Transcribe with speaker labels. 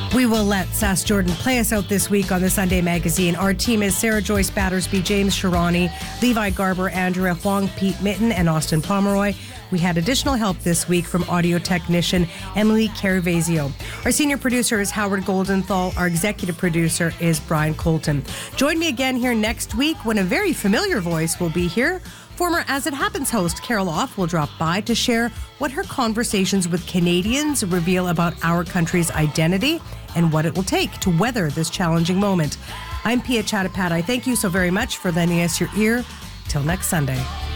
Speaker 1: We will let Sass Jordan play us out this week on the Sunday Magazine. Our team is Sarah Joyce Battersby, James Sharani, Levi Garber, Andrea Huang, Pete Mitten, and Austin Pomeroy. We had additional help this week from audio technician Emily Caravazio. Our senior producer is Howard Goldenthal. Our executive producer is Brian Colton. Join me again here next week when a very familiar voice will be here. Former As It Happens host Carol Off will drop by to share what her conversations with Canadians reveal about our country's identity and what it will take to weather this challenging moment. I'm Pia Chattopadhyay. Thank you so very much for lending us your ear. Till next Sunday.